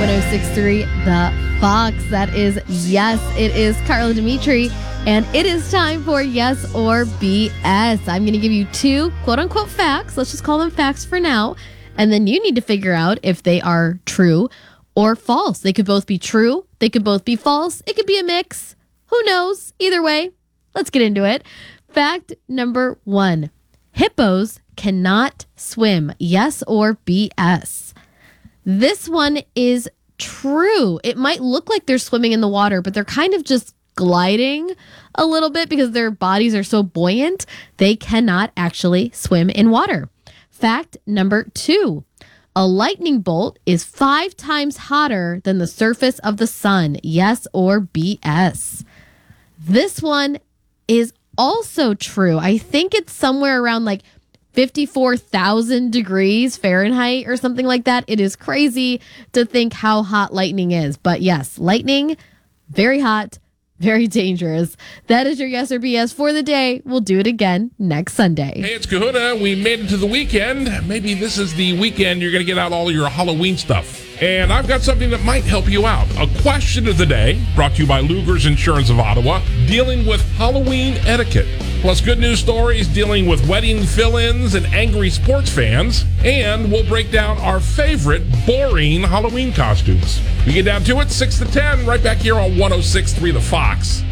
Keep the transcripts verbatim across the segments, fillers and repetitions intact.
one oh six point three The Fox. That is Yes, it is Carla Dimitri, and it is time for Yes or B S. I'm going to give you two quote-unquote facts. Let's just call them facts for now. And then you need to figure out if they are true or false. They could both be true. They could both be false. It could be a mix. Who knows? Either way, let's get into it. Fact number one. Hippos cannot swim. Yes or B S? This one is true. It might look like they're swimming in the water, but they're kind of just gliding a little bit because their bodies are so buoyant. They cannot actually swim in water. Fact number two. A lightning bolt is five times hotter than the surface of the sun. Yes or B S? This one is also true. I think it's somewhere around like fifty-four thousand degrees Fahrenheit or something like that. It is crazy to think how hot lightning is. But yes, lightning, very hot, very dangerous. That is your Yes or B S for the day. We'll do it again next Sunday. Hey, it's Kahuna. We made it to the weekend. Maybe this is the weekend you're going to get out all your Halloween stuff. And I've got something that might help you out. A question of the day, brought to you by Luger's Insurance of Ottawa, dealing with Halloween etiquette. Plus good news stories dealing with wedding fill-ins and angry sports fans. And we'll break down our favorite boring Halloween costumes. We get down to it, six to ten, right back here on one oh six point three The Fox.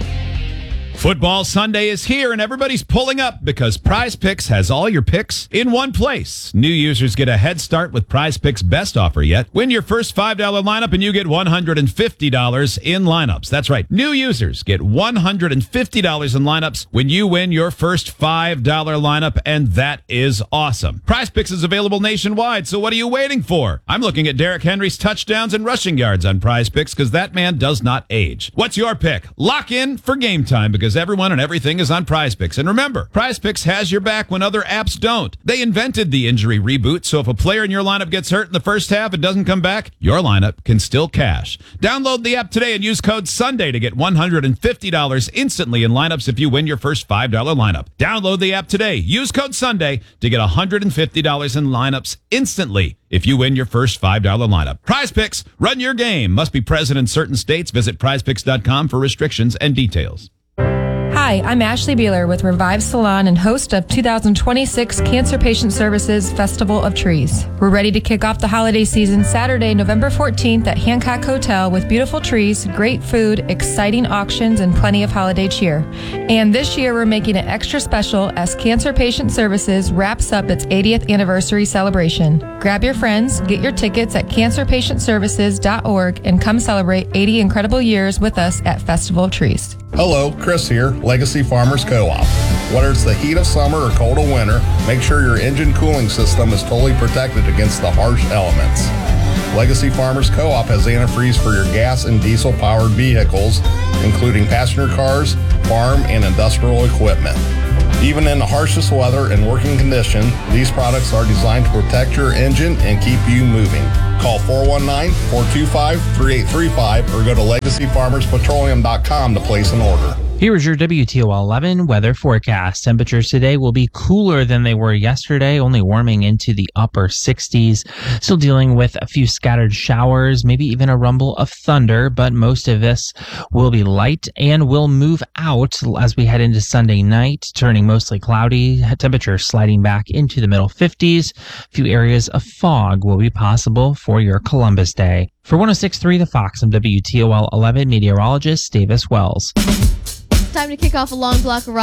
Football Sunday is here, and everybody's pulling up because Prize Picks has all your picks in one place. New users get a head start with Prize Picks' best offer yet. Win your first five dollars lineup, and you get one hundred fifty dollars in lineups. That's right. New users get one hundred fifty dollars in lineups when you win your first five dollars lineup, and that is awesome. Prize Picks is available nationwide, so what are you waiting for? I'm looking at Derrick Henry's touchdowns and rushing yards on Prize Picks because that man does not age. What's your pick? Lock in for game time because everyone and everything is on Prize Picks. And remember, Prize Picks has your back when other apps don't. They invented the injury reboot, so if a player in your lineup gets hurt in the first half and doesn't come back, your lineup can still cash. Download the app today and use code SUNDAY to get one hundred fifty dollars instantly in lineups if you win your first five dollars lineup. Download the app today. Use code SUNDAY to get one hundred fifty dollars in lineups instantly if you win your first five dollars lineup. Prize Picks, run your game. Must be present in certain states. Visit prize picks dot com for restrictions and details. Hi, I'm Ashley Beeler with Revive Salon and host of two thousand twenty-six Cancer Patient Services Festival of Trees. We're ready to kick off the holiday season Saturday, November fourteenth at Hancock Hotel with beautiful trees, great food, exciting auctions, and plenty of holiday cheer. And this year we're making it extra special as Cancer Patient Services wraps up its eightieth anniversary celebration. Grab your friends, get your tickets at cancer patient services dot org, and come celebrate eighty incredible years with us at Festival of Trees. Hello, Chris here, Legacy Farmers Co-op. Whether it's the heat of summer or cold of winter, make sure your engine cooling system is totally protected against the harsh elements. Legacy Farmers Co-op has antifreeze for your gas and diesel-powered vehicles, including passenger cars, farm, and industrial equipment. Even in the harshest weather and working condition, these products are designed to protect your engine and keep you moving. Call four one nine, four two five, three eight three five or go to legacy farmers petroleum dot com to place an order. Here is your W T O L eleven weather forecast. Temperatures today will be cooler than they were yesterday, only warming into the upper sixties. Still dealing with a few scattered showers, maybe even a rumble of thunder, but most of this will be light and will move out as we head into Sunday night, turning mostly cloudy. Temperatures sliding back into the middle fifties. A few areas of fog will be possible for your Columbus Day. For one oh six point three The Fox, I'm W T O L eleven meteorologist Davis Wells. Time to kick off a long block of